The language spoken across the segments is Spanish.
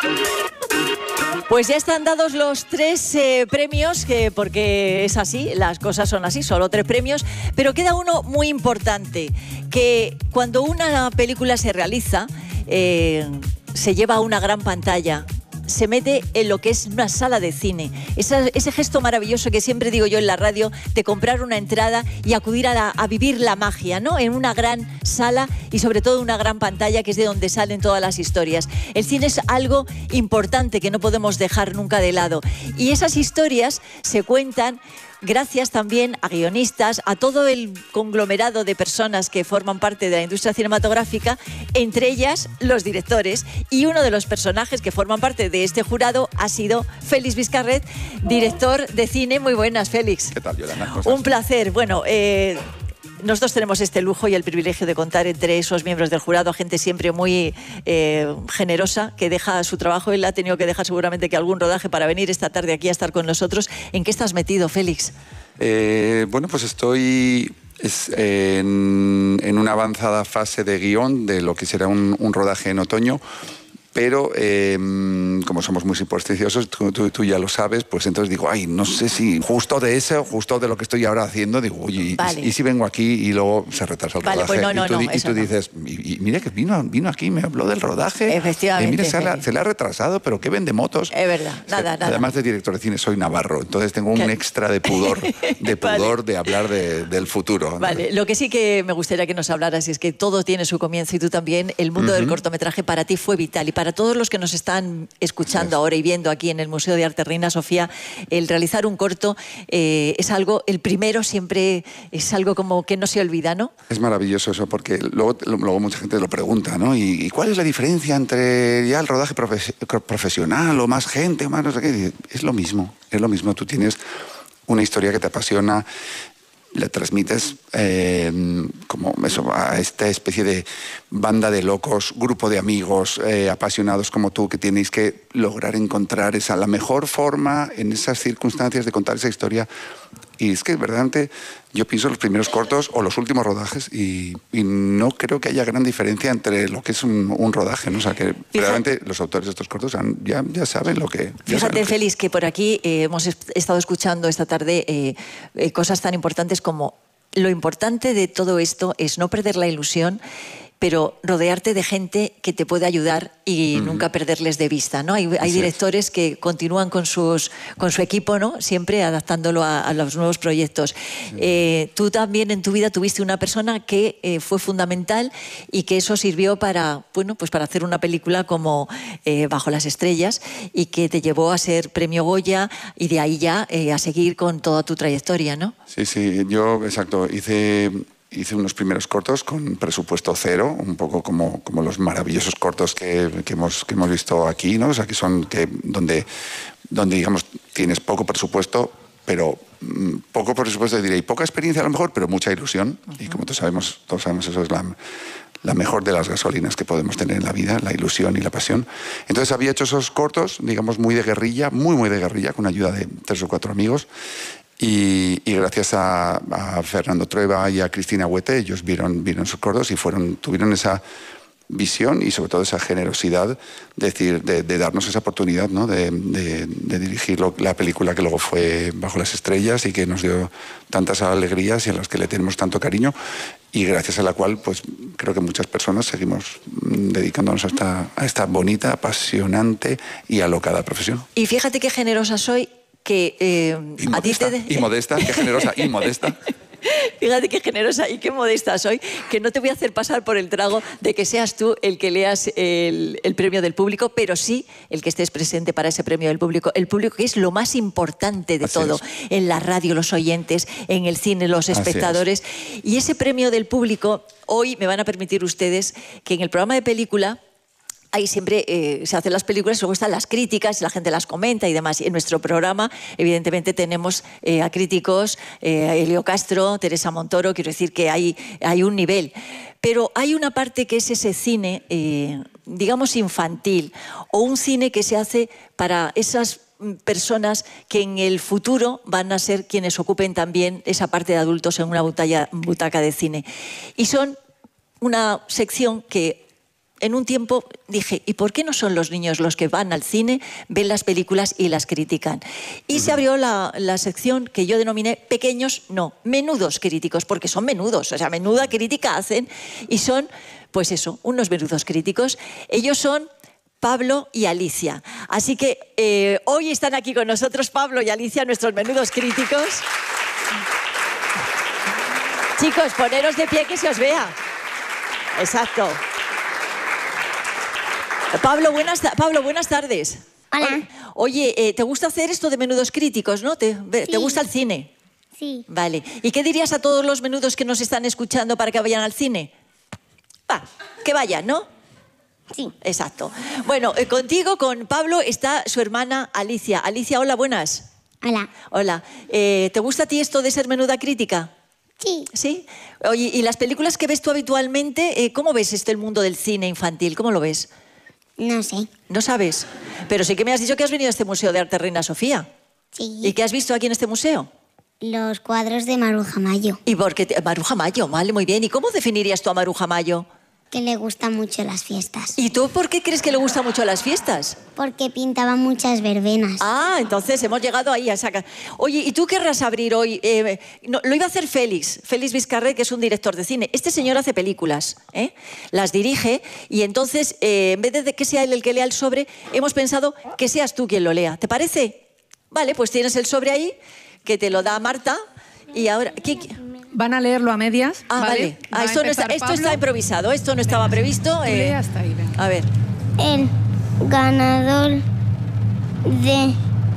Pues ya están dados los 3 premios, porque es así, las cosas son así, solo 3 premios, pero queda uno muy importante, que cuando una película se realiza, se lleva a una gran pantalla, se mete en lo que es una sala de cine. Ese gesto maravilloso que siempre digo yo en la radio, de comprar una entrada y acudir a vivir la magia, ¿no? En una gran sala y sobre todo una gran pantalla, que es de donde salen todas las historias. El cine es algo importante que no podemos dejar nunca de lado. Y esas historias se cuentan gracias también a guionistas, a todo el conglomerado de personas que forman parte de la industria cinematográfica, entre ellas los directores. Y uno de los personajes que forman parte de este jurado ha sido Félix Vizcarret, director de cine. Muy buenas, Félix. ¿Qué tal, Yolanda? Un placer. Bueno, nosotros tenemos este lujo y el privilegio de contar entre esos miembros del jurado, gente siempre muy generosa, que deja su trabajo. Él ha tenido que dejar seguramente que algún rodaje para venir esta tarde aquí a estar con nosotros. ¿En qué estás metido, Félix? Bueno, pues estoy en una avanzada fase de guión de lo que será un rodaje en otoño. Pero como somos muy supersticiosos, tú ya lo sabes, pues entonces digo, ay, no sé si justo de eso, justo de lo que estoy ahora haciendo, digo, oye, vale. ¿y si vengo aquí y luego se retrasa el rodaje? Pues y tú dices, y mira que vino aquí, me habló del rodaje. Efectivamente. Mire, se le ha retrasado, pero ¿qué vende motos? Es verdad, nada. Además de director de cine, soy navarro, entonces tengo un extra de pudor, Vale. de hablar del futuro. Vale, lo que sí que me gustaría que nos hablaras es que todo tiene su comienzo y tú también, el mundo del cortometraje para ti fue vital. Y para todos los que nos están escuchando ahora y viendo aquí en el Museo de Arte Reina Sofía, el realizar un corto es algo, el primero siempre es algo como que no se olvida, ¿no? Es maravilloso eso, porque luego mucha gente lo pregunta, ¿no? ¿Y cuál es la diferencia entre ya el rodaje profesional o más gente, o más no sé qué? Es lo mismo. Tú tienes una historia que te apasiona, le transmites como eso, a esta especie de banda de locos, grupo de amigos apasionados como tú, que tenéis que lograr encontrar la mejor forma en esas circunstancias de contar esa historia. Y es que verdaderamente yo pienso en los primeros cortos o los últimos rodajes y no creo que haya gran diferencia entre lo que es un rodaje, ¿no? O sea, que realmente los autores de estos cortos ya saben lo que... Fíjate, Félix, que por aquí hemos estado escuchando esta tarde cosas tan importantes como lo importante de todo esto es no perder la ilusión, pero rodearte de gente que te puede ayudar y nunca perderles de vista, ¿no? Hay directores que continúan con su equipo, ¿no? Siempre adaptándolo a los nuevos proyectos. Sí. Tú también en tu vida tuviste una persona que fue fundamental y que eso sirvió para, bueno, pues para hacer una película como Bajo las estrellas y que te llevó a ser premio Goya y de ahí ya a seguir con toda tu trayectoria, ¿no? Sí, yo, exacto, hice unos primeros cortos con presupuesto cero, un poco como los maravillosos cortos que hemos visto aquí, ¿no? O sea, donde digamos tienes poco presupuesto, pero poco presupuesto, diré, y poca experiencia a lo mejor, pero mucha ilusión. Y como todos sabemos eso es la mejor de las gasolinas que podemos tener en la vida, la ilusión y la pasión. Entonces había hecho esos cortos, digamos, muy de guerrilla, muy de guerrilla, con ayuda de 3 o 4 amigos. Y gracias a Fernando Trueba y a Cristina Huete, ellos vieron sus cortos y tuvieron esa visión y sobre todo esa generosidad de darnos esa oportunidad, ¿no? de dirigir la película que luego fue Bajo las estrellas y que nos dio tantas alegrías y a las que le tenemos tanto cariño y gracias a la cual pues creo que muchas personas seguimos dedicándonos a esta bonita, apasionante y alocada profesión. Y fíjate qué generosa soy, que a ti y modesta, qué generosa y modesta. Fíjate qué generosa y qué modesta soy, que no te voy a hacer pasar por el trago de que seas tú el que leas el premio del público, pero sí el que estés presente para ese premio del público. El público, que es lo más importante de todo. En la radio, los oyentes, en el cine, los espectadores. Y ese premio del público, hoy me van a permitir ustedes que en el programa de película ahí siempre se hacen las películas, luego están las críticas y la gente las comenta y demás. Y en nuestro programa, evidentemente, tenemos a críticos, Elio Castro, Teresa Montoro, quiero decir que hay un nivel. Pero hay una parte que es ese cine, digamos, infantil, o un cine que se hace para esas personas que en el futuro van a ser quienes ocupen también esa parte de adultos en una butaca de cine. Y son una sección que en un tiempo dije, ¿y por qué no son los niños los que van al cine, ven las películas y las critican? Y se abrió la sección que yo denominé pequeños, no, menudos críticos, porque son menudos, o sea, menuda crítica hacen y son, pues eso, unos menudos críticos. Ellos son Pablo y Alicia. Así que hoy están aquí con nosotros Pablo y Alicia, nuestros menudos críticos. Chicos, poneros de pie que se os vea. Exacto. Pablo, buenas tardes. Hola. Oye, ¿te gusta hacer esto de menudos críticos, no? ¿Te gusta el cine? Sí. Vale. ¿Y qué dirías a todos los menudos que nos están escuchando para que vayan al cine? Que vayan, ¿no? Sí. Exacto. Bueno, contigo, con Pablo, está su hermana Alicia. Alicia, hola, buenas. Hola. Hola. ¿Te gusta a ti esto de ser menuda crítica? Sí. ¿Sí? Oye, ¿y las películas que ves tú habitualmente, cómo ves el mundo del cine infantil? ¿Cómo lo ves? No sé. ¿No sabes? Pero sí que me has dicho que has venido a este Museo de Arte Reina Sofía. Sí. ¿Y qué has visto aquí en este museo? Los cuadros de Maruja Mayo. ¿Y por qué? Maruja Mayo, vale, muy bien. ¿Y cómo definirías tú a Maruja Mayo? Que le gustan mucho las fiestas. ¿Y tú por qué crees que le gustan mucho las fiestas? Porque pintaba muchas verbenas. Ah, entonces hemos llegado ahí a sacar. Oye, ¿y tú querrás abrir hoy? No, lo iba a hacer Félix Vizcarret, que es un director de cine. Este señor hace películas, las dirige, y entonces, en vez de que sea él el que lea el sobre, hemos pensado que seas tú quien lo lea. ¿Te parece? Vale, pues tienes el sobre ahí, que te lo da Marta, y ahora... Van a leerlo a medias. Ah, vale. Va a Esto empezar está Pablo. improvisado, esto no estaba previsto. Tú lee hasta ahí, venga. A ver. El ganador de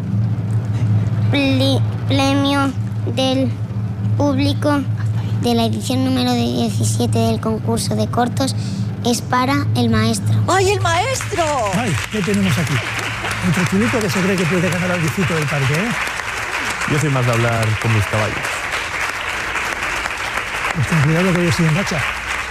premio del público de la edición número 17 del concurso de cortos es para el maestro. ¡Ay, el maestro! Ay, ¿qué tenemos aquí? El tranquilito que se cree que puede ganar al visito del parque, ¿eh? Yo soy más de hablar con mis caballos. Pues ten cuidado que yo estoy en racha.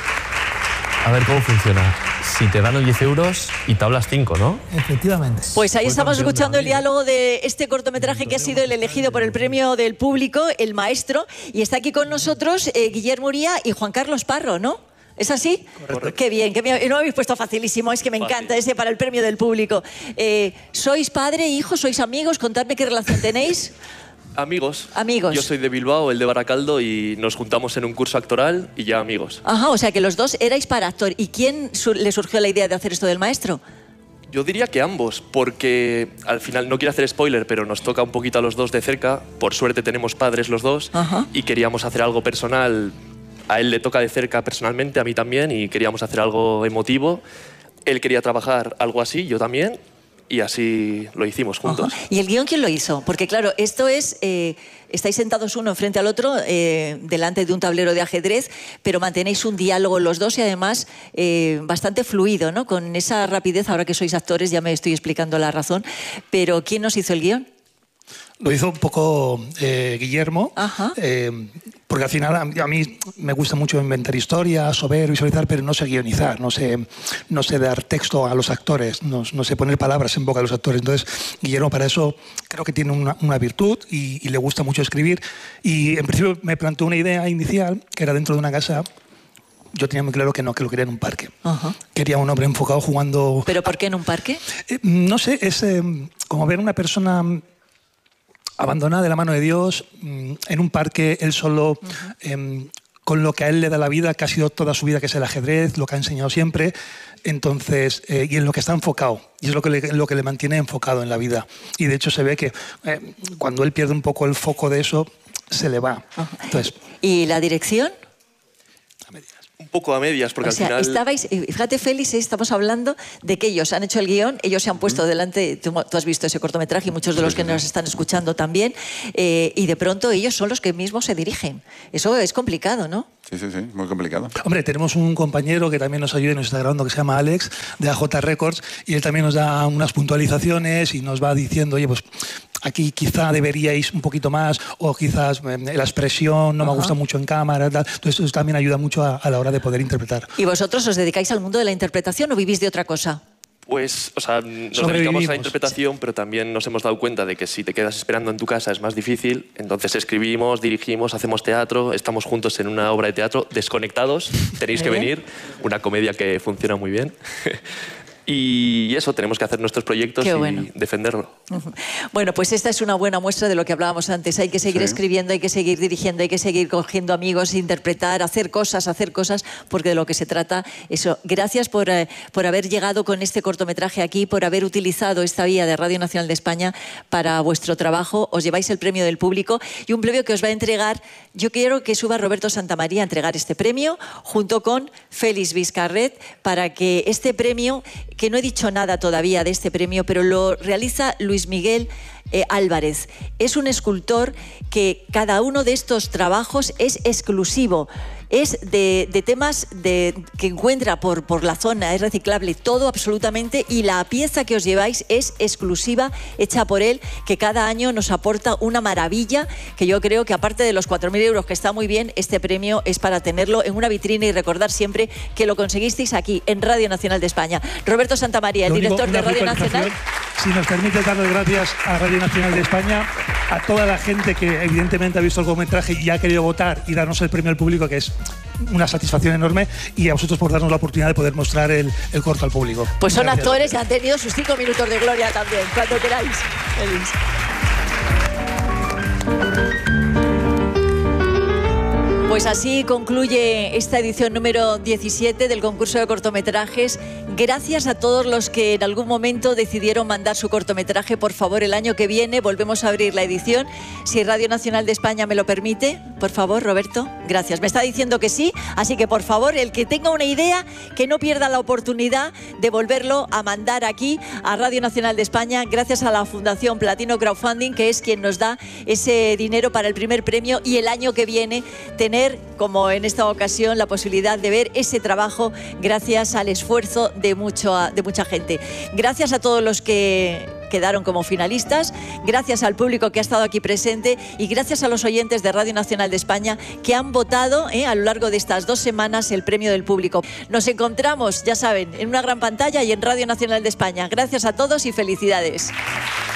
A ver cómo funciona. Si te dan 10 euros y tablas 5, ¿no? Efectivamente. Pues ahí estamos escuchando el diálogo de este cortometraje que ha sido el elegido por el premio del público, El Maestro, y está aquí con nosotros Guillermo Uría y Juan Carlos Parro, ¿no? ¿Es así? Correcto. Qué bien, qué bien. No lo habéis puesto facilísimo, es que me encanta ese para el premio del público. ¿Sois padre, hijo, sois amigos? Contadme qué relación tenéis. Amigos. Amigos. Yo soy de Bilbao, él de Baracaldo, y nos juntamos en un curso actoral y ya amigos. Ajá, o sea que los dos erais para actor. ¿Y quién le surgió la idea de hacer esto del maestro? Yo diría que ambos, porque al final, no quiero hacer spoiler, pero nos toca un poquito a los dos de cerca. Por suerte tenemos padres los dos. Ajá. Y queríamos hacer algo personal. A él le toca de cerca personalmente, a mí también, y queríamos hacer algo emotivo. Él quería trabajar algo así, yo también. Y así lo hicimos juntos. ¿Y el guión quién lo hizo? Porque claro, esto es... estáis sentados uno enfrente al otro, delante de un tablero de ajedrez, pero mantenéis un diálogo los dos y además bastante fluido, ¿no? Con esa rapidez, ahora que sois actores ya me estoy explicando la razón. Pero ¿quién nos hizo el guión? Lo hizo un poco Guillermo, Ajá. porque al final a mí me gusta mucho inventar historias o ver, visualizar, pero no sé guionizar, no sé dar texto a los actores, no sé poner palabras en boca de los actores. Entonces, Guillermo para eso creo que tiene una virtud y le gusta mucho escribir. Y en principio me planteó una idea inicial, que era dentro de una casa. Yo tenía muy claro que no, que lo quería en un parque. Ajá. Quería un hombre enfocado jugando... ¿Pero por qué en un parque? No sé, es como ver una persona abandonada de la mano de Dios, en un parque, él solo, con lo que a él le da la vida, que ha sido toda su vida, que es el ajedrez, lo que ha enseñado siempre, entonces, y en lo que está enfocado, y es lo que le mantiene enfocado en la vida. Y de hecho se ve que cuando él pierde un poco el foco de eso, se le va. Entonces, ¿Y la dirección? Un poco a medias, porque O sea, al final... estabais, fíjate Félix, estamos hablando de que ellos han hecho el guión, ellos se han puesto delante, tú has visto ese cortometraje y muchos de los que nos están escuchando también, y de pronto ellos son los que mismos se dirigen. Eso es complicado, ¿no? Sí, muy complicado. hombre, tenemos un compañero que también nos ayuda y nos está grabando, que se llama Alex, de AJ Records, y él también nos da unas puntualizaciones y nos va diciendo, oye, pues aquí quizá deberíais un poquito más, o quizás la expresión no me gusta mucho en cámara, tal. Entonces eso también ayuda mucho a la hora de poder interpretar. ¿Y vosotros os dedicáis al mundo de la interpretación o vivís de otra cosa? Pues, o sea, nos dedicamos a la interpretación, pero también nos hemos dado cuenta de que si te quedas esperando en tu casa es más difícil. Entonces escribimos, dirigimos, hacemos teatro, estamos juntos en una obra de teatro, Desconectados, tenéis que venir, una comedia que funciona muy bien. Y eso, tenemos que hacer nuestros proyectos y defenderlo. Bueno, pues esta es una buena muestra de lo que hablábamos antes. Hay que seguir escribiendo, hay que seguir dirigiendo, hay que seguir cogiendo amigos, interpretar, hacer cosas, porque de lo que se trata eso. Gracias por haber llegado con este cortometraje aquí, por haber utilizado esta vía de Radio Nacional de España para vuestro trabajo. Os lleváis el premio del público y un premio que os va a entregar. Yo quiero que suba Roberto Santamaría a entregar este premio junto con Félix Vizcarret para que este premio, que no he dicho nada todavía de este premio, pero lo realiza Luis Miguel Álvarez. Es un escultor que cada uno de estos trabajos es exclusivo. Es de temas que encuentra por la zona, es reciclable, todo absolutamente, y la pieza que os lleváis es exclusiva, hecha por él, que cada año nos aporta una maravilla, que yo creo que aparte de los 4.000 euros, que está muy bien, este premio es para tenerlo en una vitrina y recordar siempre que lo conseguisteis aquí, en Radio Nacional de España. Roberto Santamaría, el director de Radio Nacional. Si nos permite darle gracias a Radio Nacional de España, a toda la gente que evidentemente ha visto el cortometraje y ha querido votar y darnos el premio al público, que es una satisfacción enorme, y a vosotros por darnos la oportunidad de poder mostrar el corto al público. Pues son actores y han tenido sus 5 minutos de gloria también, cuando queráis. Feliz. Pues así concluye esta edición número 17 del concurso de cortometrajes. Gracias a todos los que en algún momento decidieron mandar su cortometraje. Por favor, el año que viene volvemos a abrir la edición. Si Radio Nacional de España me lo permite, por favor, Roberto. Gracias. Me está diciendo que sí, así que por favor, el que tenga una idea, que no pierda la oportunidad de volverlo a mandar aquí a Radio Nacional de España, gracias a la Fundación Platino Crowdfunding, que es quien nos da ese dinero para el primer premio, y el año que viene tener, como en esta ocasión, la posibilidad de ver ese trabajo gracias al esfuerzo de mucha gente. Gracias a todos los que quedaron como finalistas, gracias al público que ha estado aquí presente y gracias a los oyentes de Radio Nacional de España que han votado a lo largo de estas 2 semanas el premio del público. Nos encontramos, ya saben, en una gran pantalla y en Radio Nacional de España. Gracias a todos y felicidades.